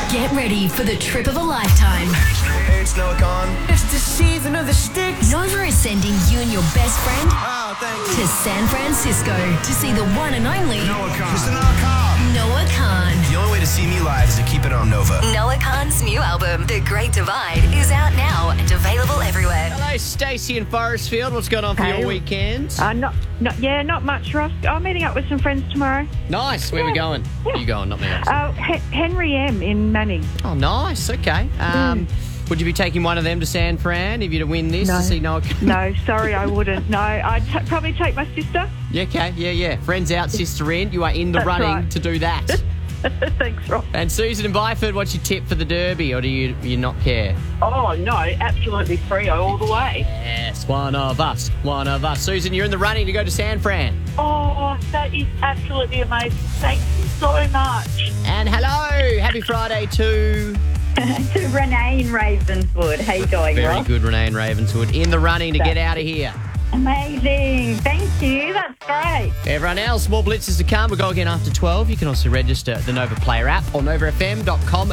Get ready for the trip of a lifetime. It's Noah Khan. It's the season of the sticks. Nova is sending you and your best friend Oh, thank you. to San Francisco to see the one and only Noah Khan. Mr. Noah Khan. Noah Khan. The only way to see me live is to keep it on Nova. Noah Khan's new album, The Great Divide, is out now and available everywhere. Hello, Stacey in Forestfield. What's going on for your weekend? Not much, Ross. I'm meeting up with some friends tomorrow. Nice. Where are we going? Yeah. You going? Not me. Henry M in Manning. Oh, nice. Okay. Would you be taking one of them to San Fran if you'd win this No. to see Noah? No, sorry, I wouldn't. No, I'd probably take my sister. Yeah, okay. Yeah. Friends out, sister in. You are in the That's running right. to do that. Thanks, Ross. And Susan in Byford, what's your tip for the Derby, or do you not care? Oh, no, absolutely Freo all the way. Yes, one of us. Susan, you're in the running to go to San Fran. Oh, that is absolutely amazing. Thank you so much. And hello, happy Friday to... To Renee in Ravenswood. How you going, Very Ross? good, Renee in Ravenswood. In the running to get out of here. Amazing. Thank you. That's great. Everyone else, more blitzes to come. We'll go again after 12. You can also register at the Nova Player app or novafm.com.